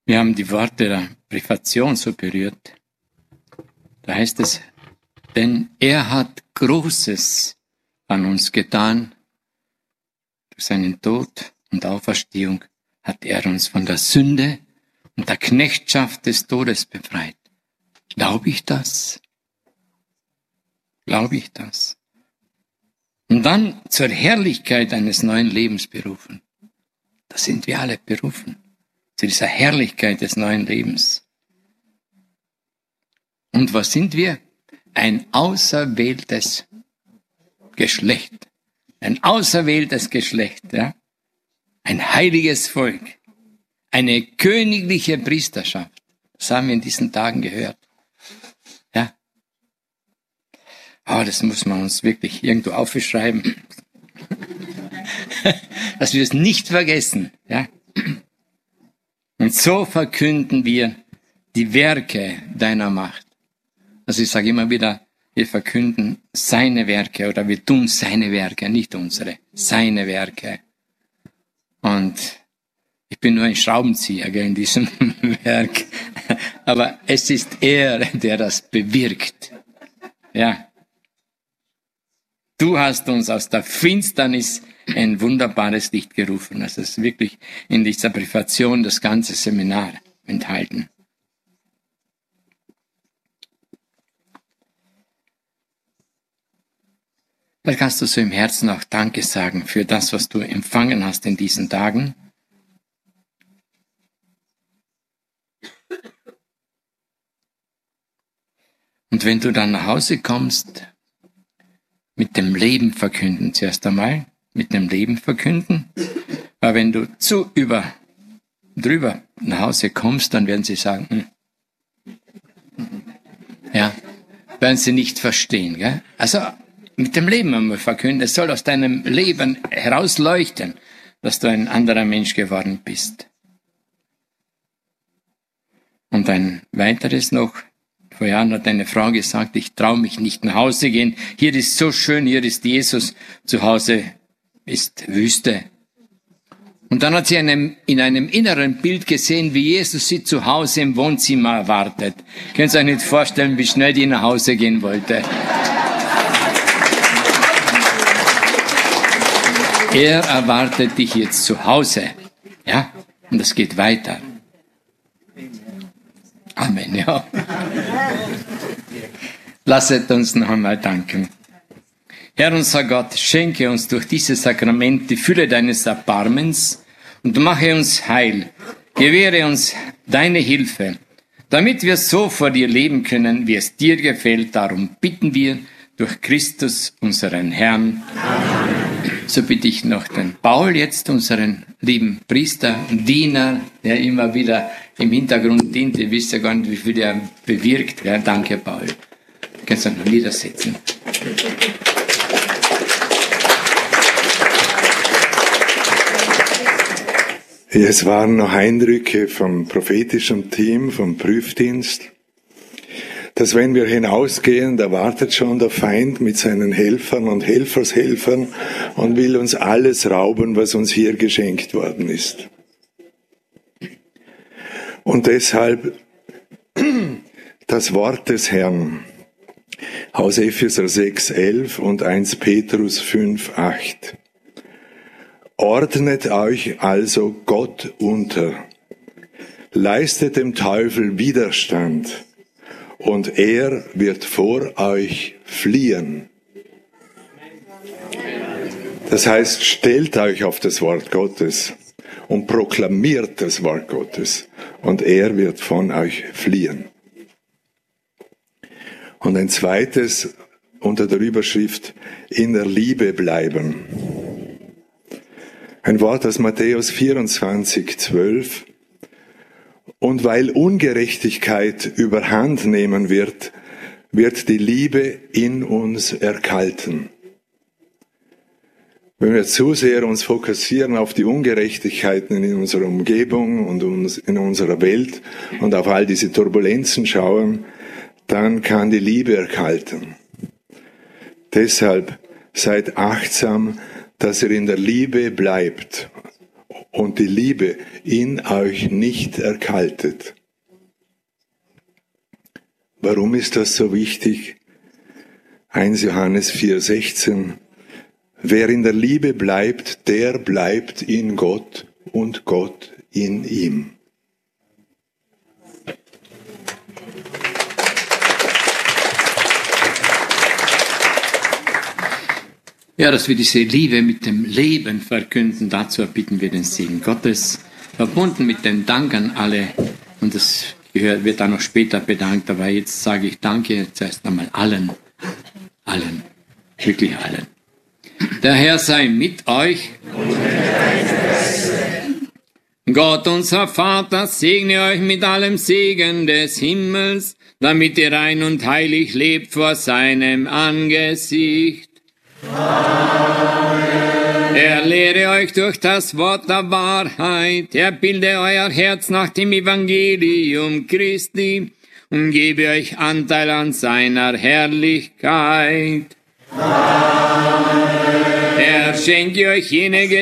Wir haben die Worte der Privation so berührt. Da heißt es, denn er hat Großes an uns getan. Durch seinen Tod und Auferstehung hat er uns von der Sünde und der Knechtschaft des Todes befreit. Glaube ich das? Glaube ich das? Und dann zur Herrlichkeit eines neuen Lebens berufen. Da sind wir alle berufen. Zu dieser Herrlichkeit des neuen Lebens. Und was sind wir? Ein auserwähltes Geschlecht. Ein auserwähltes Geschlecht, ja? Ein heiliges Volk. Eine königliche Priesterschaft. Das haben wir in diesen Tagen gehört. Ja? Oh, das muss man uns wirklich irgendwo aufschreiben. Dass wir es nicht vergessen, ja? Und so verkünden wir die Werke deiner Macht. Also ich sage immer wieder, wir verkünden seine Werke oder wir tun seine Werke, nicht unsere, seine Werke. Und ich bin nur ein Schraubenzieher in diesem Werk. Aber es ist er, der das bewirkt. Ja. Du hast uns aus der Finsternis ein wunderbares Licht gerufen. Das ist wirklich in dieser Privation das ganze Seminar enthalten. Vielleicht kannst du so im Herzen auch Danke sagen für das, was du empfangen hast in diesen Tagen. Und wenn du dann nach Hause kommst, mit dem Leben verkünden zuerst einmal, mit dem Leben verkünden. Aber wenn du drüber nach Hause kommst, dann werden sie sagen, ja, werden sie nicht verstehen, gell? Also, mit dem Leben einmal verkünden. Es soll aus deinem Leben herausleuchten, dass du ein anderer Mensch geworden bist. Und ein weiteres noch. Vor Jahren hat eine Frau gesagt, ich traue mich nicht nach Hause gehen. Hier ist so schön, hier ist Jesus. Zu Hause ist Wüste. Und dann hat sie in einem inneren Bild gesehen, wie Jesus sie zu Hause im Wohnzimmer erwartet. Könnt ihr euch nicht vorstellen, wie schnell die nach Hause gehen wollte. Er erwartet dich jetzt zu Hause. Ja? Und es geht weiter. Amen, ja. Lasset uns noch einmal danken. Herr unser Gott, schenke uns durch dieses Sakrament die Fülle deines Erbarmens und mache uns heil. Gewähre uns deine Hilfe, damit wir so vor dir leben können, wie es dir gefällt. Darum bitten wir durch Christus, unseren Herrn. Amen. So bitte ich noch den Paul jetzt, unseren lieben Priester, Diener, der immer wieder im Hintergrund dient. Ihr wisst ja gar nicht, wie viel er bewirkt. Ja, danke, Paul. Du kannst dich noch niedersetzen. Es waren noch Eindrücke vom prophetischen Team, vom Prüfdienst, dass wenn wir hinausgehen, da wartet schon der Feind mit seinen Helfern und Helfershelfern und will uns alles rauben, was uns hier geschenkt worden ist. Und deshalb das Wort des Herrn aus Epheser 6,11 und 1 Petrus 5,8. Ordnet euch also Gott unter, leistet dem Teufel Widerstand, und er wird vor euch fliehen. Das heißt, stellt euch auf das Wort Gottes und proklamiert das Wort Gottes, und er wird von euch fliehen. Und ein zweites unter der Überschrift, in der Liebe bleiben. Ein Wort aus Matthäus 24,12. Und weil Ungerechtigkeit überhand nehmen wird, wird die Liebe in uns erkalten. Wenn wir zu sehr uns fokussieren auf die Ungerechtigkeiten in unserer Umgebung und in unserer Welt und auf all diese Turbulenzen schauen, dann kann die Liebe erkalten. Deshalb seid achtsam, dass ihr in der Liebe bleibt und die Liebe in euch nicht erkaltet. Warum ist das so wichtig? 1 Johannes 4,16. Wer in der Liebe bleibt, der bleibt in Gott und Gott in ihm. Ja, dass wir diese Liebe mit dem Leben verkünden, dazu erbitten wir den Segen Gottes, verbunden mit dem Dank an alle. Und das wird dann noch später bedankt, aber jetzt sage ich Danke zuerst einmal allen, wirklich allen. Der Herr sei mit euch. Gott, unser Vater, segne euch mit allem Segen des Himmels, damit ihr rein und heilig lebt vor seinem Angesicht. Amen. Er lehre euch durch das Wort der Wahrheit, er bilde euer Herz nach dem Evangelium Christi und gebe euch Anteil an seiner Herrlichkeit. Amen. Er schenke euch jene